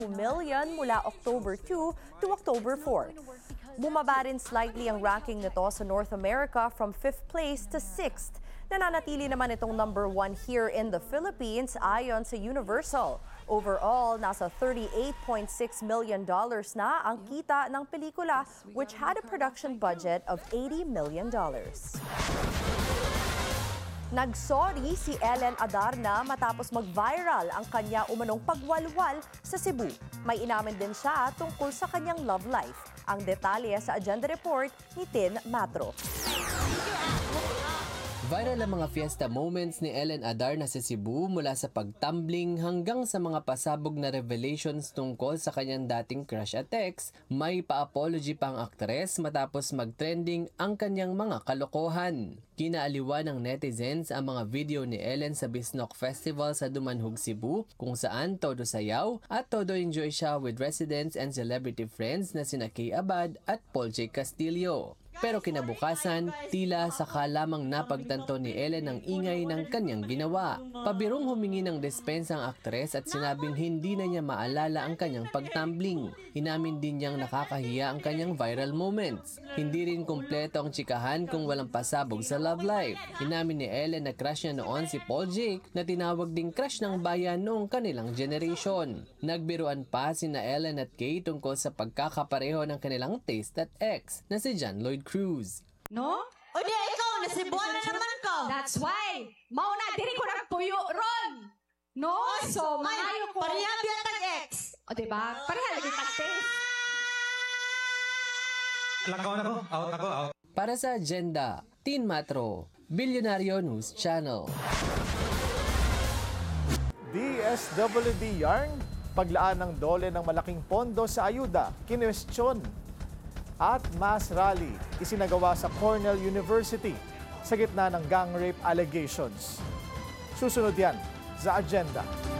million mula October 2 to October 4. Bumaba rin slightly ang ranking nito sa North America from 5th place to 6th. Nananatili naman itong number 1 here in the Philippines ayon sa Universal. Overall, nasa $38.6 million na ang kita ng pelikula, which had a production budget of $80 million. Nagsorry si Ellen Adarna matapos mag-viral ang kanya umanong pagwalwal sa Cebu. May inamin din siya tungkol sa kanyang love life. Ang detalye sa Agenda Report ni Tin Matro. Viral ang mga fiesta moments ni Ellen Adarna sa Cebu mula sa pagtumbling hanggang sa mga pasabog na revelations tungkol sa kanyang dating crush at ex. May pa-apology pa ang aktres matapos mag-trending ang kanyang mga kalokohan. Kinaaliwan ng netizens ang mga video ni Ellen sa Bisnok Festival sa Dumanhog, Cebu, kung saan todo sayaw at todo enjoy siya with residents and celebrity friends na sina Kay Abad at Paul J. Castillo. Pero kinabukasan, tila saka lamang napagtanto ni Ellen ang ingay ng kanyang ginawa. Pabirong humingi ng despensa ang aktres at sinabing hindi na niya maalala ang kanyang pagtumbling. Inamin din niyang nakakahiya ang kanyang viral moments. Hindi rin kumpleto ang tsikahan kung walang pasabog sa love life. Inamin ni Ellen na crush niya noon si Paul Jake na tinawag ding crush ng bayan noong kanilang generation. Nagbiruan pa sina Ellen at Kay tungkol sa pagkakapareho ng kanilang taste at ex na si John Lloyd Cruz. No? O di, ikaw, nasibuan na naman ko. That's why. Mauna, diri ko nagpuyo ron. No? So, maayo ko. Pareha biya tag-ex. O, diba? Pareha lagi tag-taste. Lakaw na ko. Out ako, out. Para sa Agenda, Tin Matro, Bilyonaryo News Channel. DSWD Yarn, paglaan ng dole ng malaking pondo sa ayuda, kinwestiyon. At mass rally, isinagawa sa Cornell University sa gitna ng gang rape allegations. Susunod yan sa Agenda.